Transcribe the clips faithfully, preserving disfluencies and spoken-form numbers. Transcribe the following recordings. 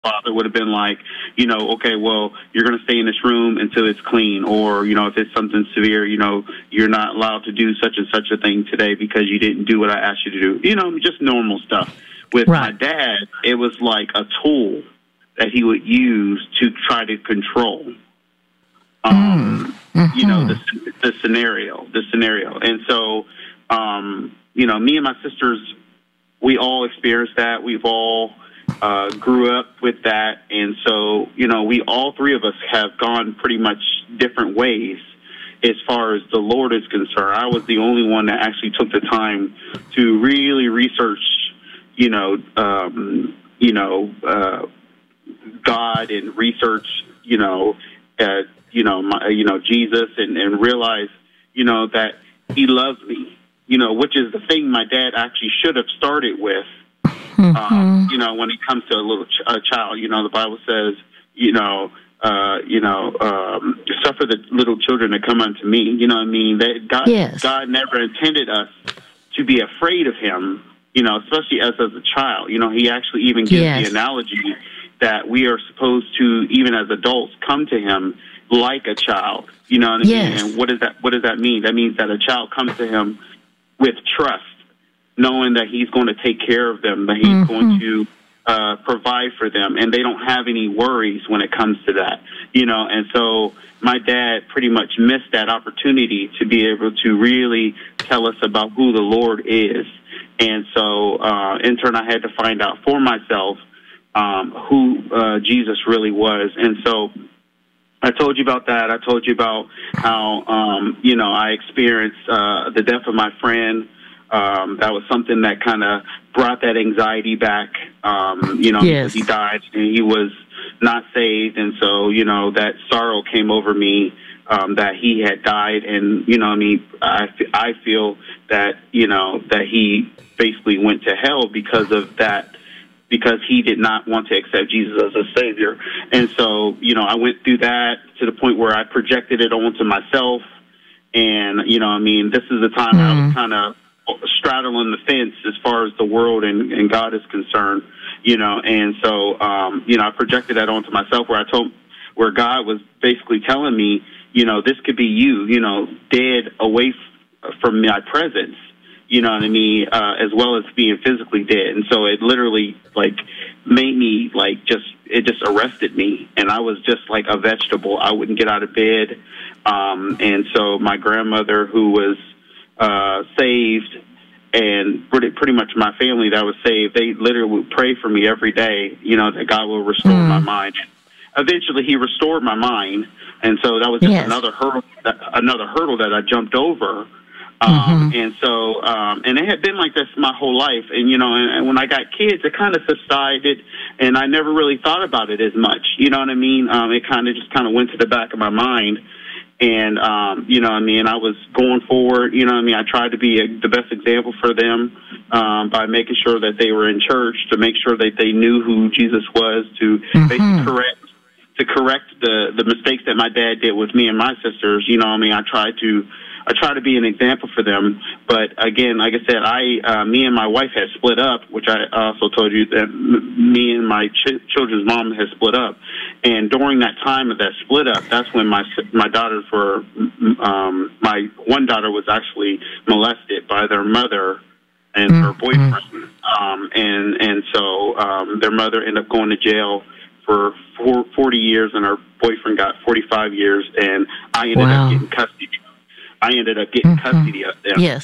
father would have been like, you know, okay, well, you're going to stay in this room until it's clean, or, you know, if it's something severe, you know, you're not allowed to do such and such a thing today because you didn't do what I asked you to do. You know, just normal stuff. With right. my dad, it was like a tool that he would use to try to control, um, mm-hmm. you know, the, the scenario, the scenario. And so, um, you know, me and my sisters, we all experienced that. We've all uh, grew up with that. And so, you know, we all three of us have gone pretty much different ways as far as the Lord is concerned. I was the only one that actually took the time to really research, you know, um, you know, uh, God and research, you know, uh, you know, my, you know, Jesus, and, and realize, you know, that He loves me, you know, which is the thing my dad actually should have started with, mm-hmm. um, you know, when it comes to a little ch- a child. You know, the Bible says, you know, uh, you know, um, suffer the little children to come unto me. You know what I mean? That God, yes. God never intended us to be afraid of Him, you know, especially us as a child. You know, He actually even gives yes. the analogy that we are supposed to, even as adults, come to Him like a child. You know what I yes. mean? And what does that what does that mean? That means that a child comes to Him with trust, knowing that He's going to take care of them, that He's mm-hmm. going to uh, provide for them, and they don't have any worries when it comes to that. You know, and so my dad pretty much missed that opportunity to be able to really tell us about who the Lord is. And so, uh, in turn, I had to find out for myself um, who uh, Jesus really was. And so I told you about that. I told you about how, um, you know, I experienced uh, the death of my friend. Um, that was something that kind of brought that anxiety back, um, you know, yes. because he died and he was not saved. And so, you know, that sorrow came over me um, that he had died. And, you know, I mean, I, I feel that, you know, that he basically went to hell because of that, because he did not want to accept Jesus as a Savior. And so, you know, I went through that to the point where I projected it onto myself. And, you know, I mean, this is the time mm. I was kind of straddling the fence as far as the world and, and God is concerned, you know. And so, um, you know, I projected that onto myself where I told, where God was basically telling me, you know, this could be you, you know, dead away f- from my presence. You know what I mean? Uh, as well as being physically dead. And so it literally, like, made me, like, just, it just arrested me. And I was just like a vegetable. I wouldn't get out of bed. Um, and so my grandmother, who was uh, saved, and pretty, pretty much my family that was saved, they literally would pray for me every day, you know, that God will restore mm. my mind. Eventually, He restored my mind. And so that was just yes. another hurdle, another hurdle that I jumped over. Um, mm-hmm. And so, um, and it had been like this my whole life. And, you know, and, and when I got kids, it kind of subsided, and I never really thought about it as much. You know what I mean? Um, it kind of just kind of went to the back of my mind. And, um, you know what I mean? I was going forward, you know what I mean? I tried to be a, the best example for them um, by making sure that they were in church, to make sure that they knew who Jesus was, to mm-hmm. basically correct to correct the, the mistakes that my dad did with me and my sisters. You know what I mean? I tried to I try to be an example for them. But again, like I said, I, uh, me and my wife had split up, which I also told you that m- me and my ch- children's mom had split up. And during that time of that split up, that's when my, my daughters were, um, my one daughter was actually molested by their mother and mm-hmm. her boyfriend. Um, and, and so, um, their mother ended up going to jail for four, forty years, and her boyfriend got forty-five years, and I ended wow. up getting custody. I ended up getting mm-hmm. custody of them. Yes.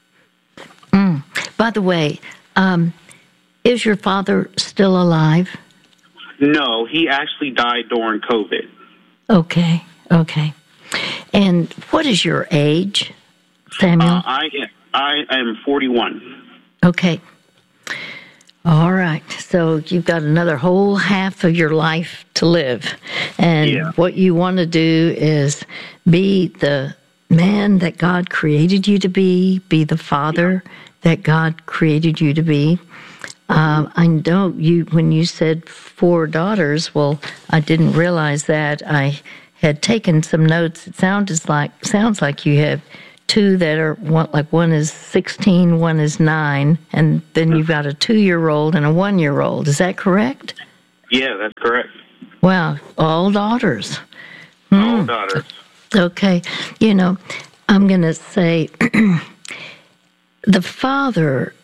Mm. By the way, um, is your father still alive? No, he actually died during COVID. Okay, okay. And what is your age, Samuel? Uh, I, I am forty-one. Okay. All right. So you've got another whole half of your life to live. And yeah. what you want to do is be the man that God created you to be, be the father yeah. that God created you to be. Um, I know you, when you said four daughters, well, I didn't realize that. I had taken some notes. It sounds like, sounds like you have two that are, one, like one is sixteen, one is nine, and then you've got a two-year-old and a one-year-old. Is that correct? Yeah, that's correct. Wow, all daughters. All Mm. daughters. Okay, you know, I'm going to say the father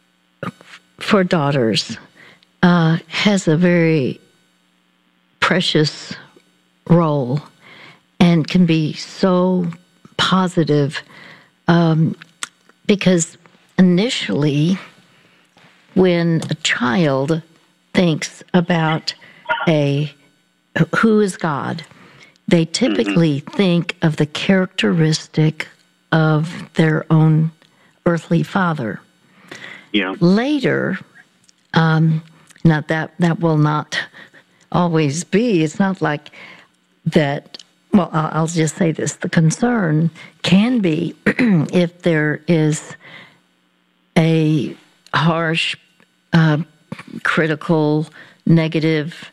for daughters uh, has a very precious role and can be so positive um, because initially when a child thinks about a who is God, they typically mm-hmm. think of the characteristic of their own earthly father. Yeah. Later, um, now that that will not always be. It's not like that. Well, I'll just say this: the concern can be if there is a harsh, uh, critical, negative,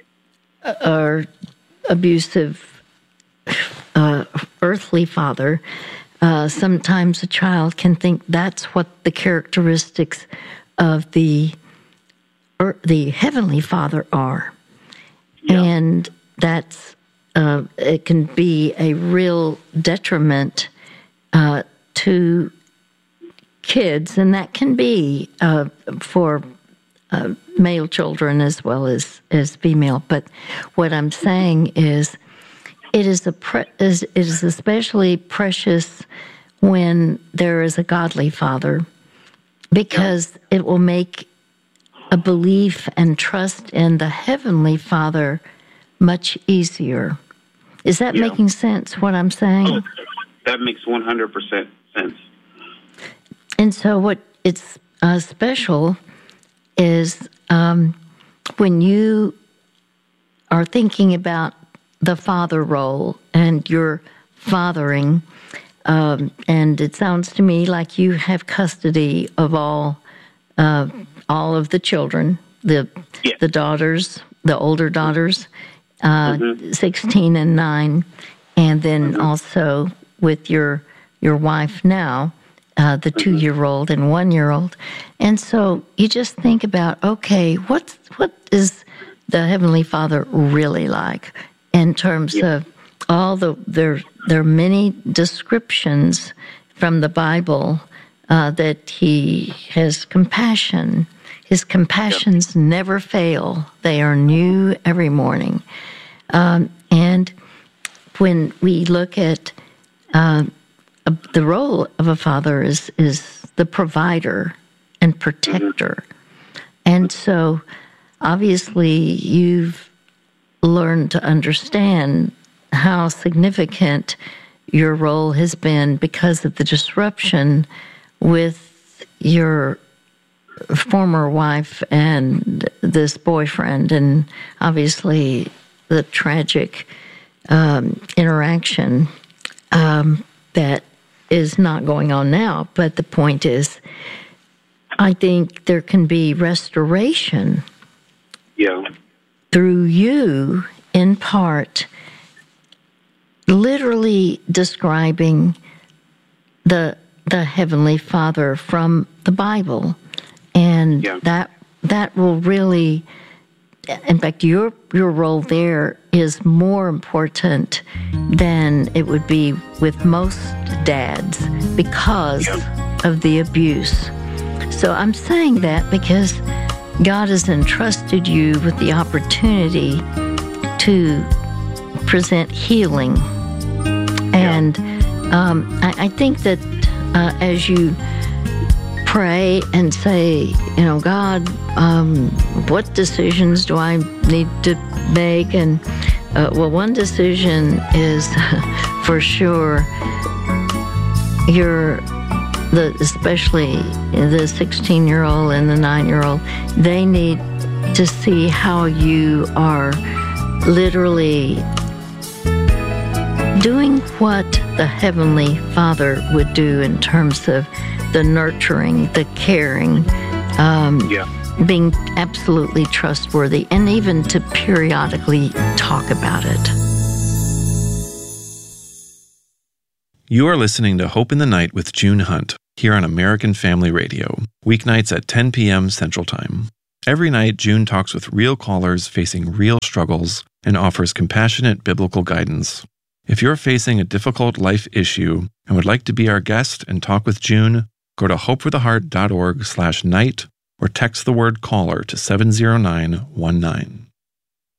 or abusive uh, earthly father. Uh, sometimes a child can think that's what the characteristics of the or the heavenly Father are, yeah. and that's uh, it can be a real detriment uh, to kids, and that can be uh, for uh, male children as well as as female. But what I'm saying is, it is a pre- is it is especially precious when there is a godly father, because yeah. it will make a belief and trust in the heavenly Father much easier. Is that yeah. making sense, what I'm saying? Oh, that makes one hundred percent sense. And so what it's uh, special is um, when you are thinking about the father role and you're fathering, um, and it sounds to me like you have custody of all uh, all of the children, the yeah. the daughters, the older daughters, uh, mm-hmm. sixteen and nine, and then mm-hmm. also with your your wife now, uh, the mm-hmm. two-year-old and one-year-old. And so you just think about, okay, what's, what is the Heavenly Father really like in terms yeah. of all the, there, there are many descriptions from the Bible uh, that he has compassion. His compassions yep. never fail. They are new every morning. Um, and when we look at uh, uh, the role of a father is, is the provider and protector. Mm-hmm. And so obviously you've learned to understand how significant your role has been because of the disruption with your former wife and this boyfriend, and obviously the tragic um, interaction um, that is not going on now. But the point is, I think there can be restoration yeah. through you, in part, literally describing the the Heavenly Father from the Bible. And yeah. that that will really, in fact, your your role there is more important than it would be with most dads because yeah. of the abuse. So I'm saying that because God has entrusted you with the opportunity to present healing. And um, I, I think that uh, as you pray and say, you know, God, um, what decisions do I need to make? And uh, well, one decision is for sure you're the, especially the sixteen-year-old and the nine-year-old, they need to see how you are literally doing what the Heavenly Father would do in terms of the nurturing, the caring, um, yeah. being absolutely trustworthy, and even to periodically talk about it. You are listening to Hope in the Night with June Hunt here on American Family Radio, weeknights at ten p.m. Central Time. Every night, June talks with real callers facing real struggles and offers compassionate biblical guidance. If you're facing a difficult life issue and would like to be our guest and talk with June, go to hopefortheheart.org slash night or text the word caller to seven zero nine one nine.